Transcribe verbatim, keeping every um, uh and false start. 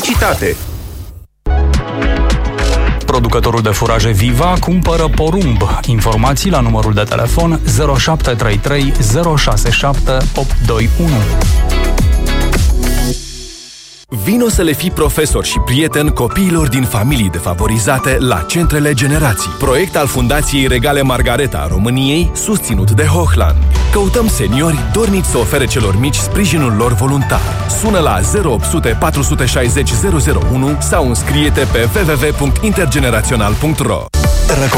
Felicitate! Producătorul de furaje Viva cumpără porumb. Informații la numărul de telefon zero șapte trei trei zero șase șapte opt doi unu. Vino să le fii profesor și prieten copiilor din familii defavorizate la Centrele Generații. Proiect al Fundației Regale Margareta a României, susținut de Hochland. Căutăm seniori dorniți să ofere celor mici sprijinul lor voluntar. Sună la zero opt sute patru șase zero zero zero unu sau înscrie-te pe w w w punct intergenerațional punct ro.